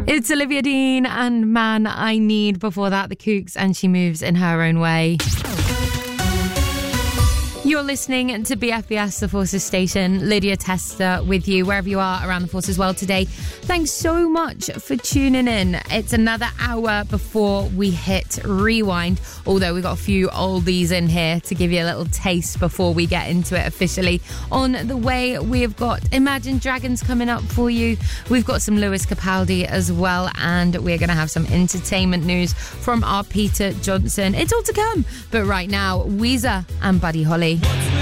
It's Olivia Dean and Man I Need. Before that, The Kooks and She Moves in Her Own Way. You're listening to BFBS, the Forces Station. Lydia Tester with you wherever you are around the Forces world today. Thanks so much for tuning in. It's another hour before we hit rewind, although we've got a few oldies in here to give you a little taste before we get into it officially. On the way, we've got Imagine Dragons coming up for you. We've got some Lewis Capaldi as well, and we're going to have some entertainment news from our Peter Johnson. It's all to come, but right now, Weezer and Buddy Holly.